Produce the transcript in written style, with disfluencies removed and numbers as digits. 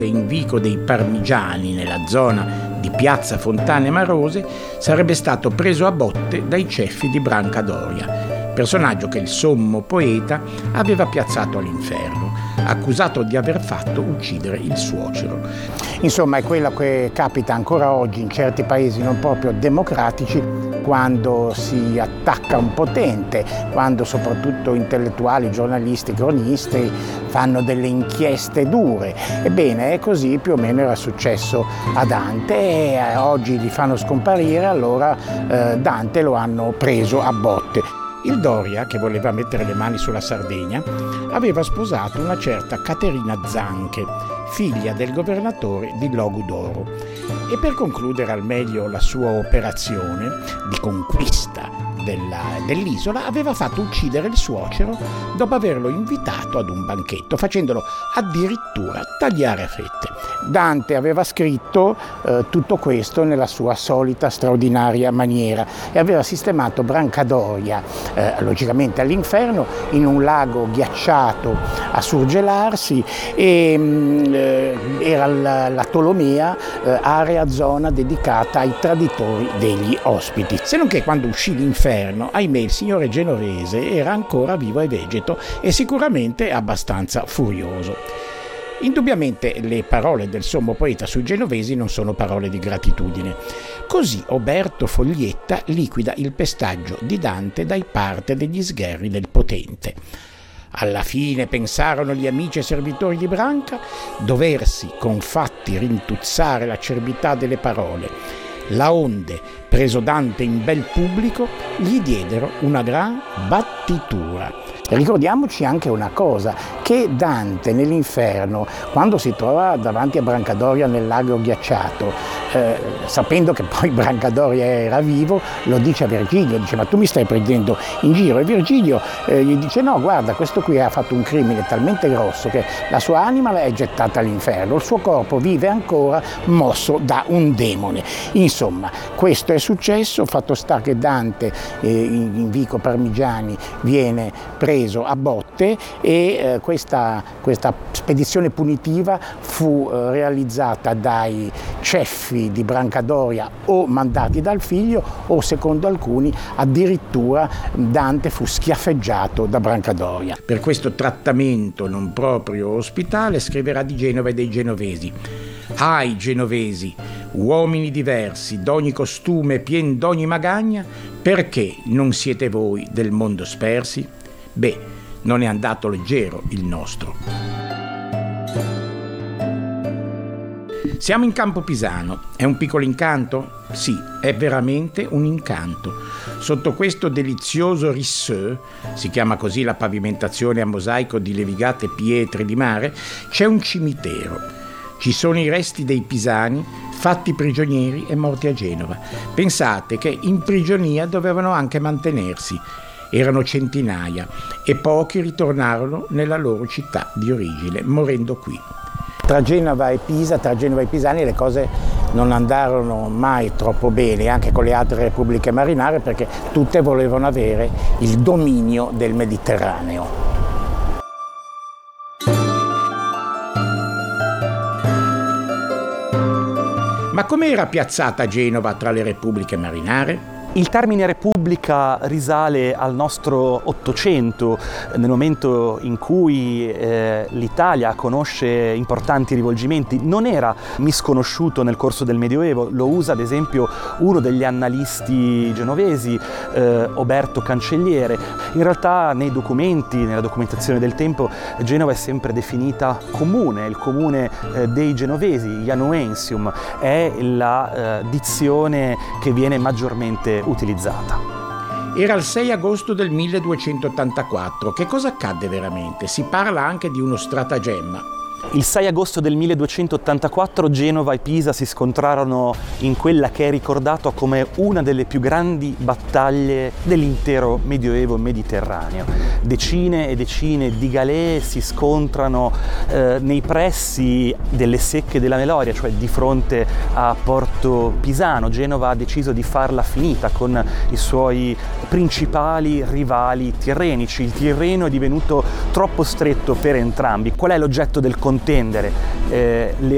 in Vico dei Parmigiani, nella zona di Piazza Fontane Marose, sarebbe stato preso a botte dai ceffi di Brancadoria, personaggio che il sommo poeta aveva piazzato all'inferno, accusato di aver fatto uccidere il suocero. Insomma, è quello che capita ancora oggi in certi paesi non proprio democratici, quando si attacca un potente, quando soprattutto intellettuali, giornalisti, cronisti fanno delle inchieste dure. Ebbene, così più o meno era successo a Dante e oggi li fanno scomparire, allora Dante lo hanno preso a botte. Il Doria, che voleva mettere le mani sulla Sardegna, aveva sposato una certa Caterina Zanche, figlia del governatore di Logudoro, e per concludere al meglio la sua operazione di conquista dell'isola aveva fatto uccidere il suocero dopo averlo invitato ad un banchetto, facendolo addirittura tagliare a fette. Dante aveva scritto tutto questo nella sua solita straordinaria maniera e aveva sistemato Brancadoria, logicamente all'inferno, in un lago ghiacciato a surgelarsi, e era la Tolomea, area, zona dedicata ai traditori degli ospiti. Se non che quando uscì l'inferno, ahimè, il signore genovese era ancora vivo e vegeto e sicuramente abbastanza furioso. Indubbiamente le parole del sommo poeta sui genovesi non sono parole di gratitudine. Così Oberto Foglietta liquida il pestaggio di Dante dai parte degli sgherri del potente. Alla fine pensarono gli amici e servitori di Branca doversi con fatti rintuzzare l'acerbità delle parole. Laonde, preso Dante in bel pubblico, gli diedero una gran battitura. Ricordiamoci anche una cosa, che Dante nell'inferno, quando si trova davanti a Brancadoria nel lago ghiacciato, sapendo che poi Brancadoria era vivo, lo dice a Virgilio, dice: ma tu mi stai prendendo in giro? E Virgilio gli dice: no, guarda, questo qui ha fatto un crimine talmente grosso che la sua anima è gettata all'inferno, il suo corpo vive ancora mosso da un demone. Insomma, questo è successo, fatto sta che Dante in Vico Parmigiani viene preso a botte e questa spedizione punitiva fu realizzata dai ceffi di Brancadoria o mandati dal figlio, o secondo alcuni addirittura Dante fu schiaffeggiato da Brancadoria. Per questo trattamento non proprio ospitale scriverà di Genova e dei genovesi: «Ahi, genovesi, uomini diversi, d'ogni costume, pien d'ogni magagna, perché non siete voi del mondo spersi? Beh, non è andato leggero il nostro». Siamo in Campo Pisano. È un piccolo incanto? Sì, è veramente un incanto. Sotto questo delizioso risseux, si chiama così la pavimentazione a mosaico di levigate pietre di mare, c'è un cimitero. Ci sono i resti dei pisani fatti prigionieri e morti a Genova. Pensate che in prigionia dovevano anche mantenersi. Erano centinaia e pochi ritornarono nella loro città di origine, morendo qui. Tra Genova e Pisa, tra Genova e Pisani, le cose non andarono mai troppo bene, anche con le altre repubbliche marinare, perché tutte volevano avere il dominio del Mediterraneo. Ma com'era piazzata Genova tra le repubbliche marinare? Il termine Repubblica risale al nostro Ottocento, nel momento in cui l'Italia conosce importanti rivolgimenti. Non era misconosciuto nel corso del Medioevo, lo usa ad esempio uno degli annalisti genovesi, Oberto Cancelliere. In realtà nei documenti, nella documentazione del tempo, Genova è sempre definita comune, il comune dei genovesi, Ianuensium, è la dizione che viene maggiormente utilizzata. Era il 6 agosto del 1284. Che cosa accadde veramente? Si parla anche di uno stratagemma. Il 6 agosto del 1284 Genova e Pisa si scontrarono in quella che è ricordata come una delle più grandi battaglie dell'intero Medioevo mediterraneo. Decine e decine di galee si scontrano nei pressi delle secche della Meloria, cioè di fronte a Porto Pisano. Genova ha deciso di farla finita con i suoi principali rivali tirrenici. Il Tirreno è divenuto troppo stretto per entrambi. Qual è l'oggetto del contendere? Le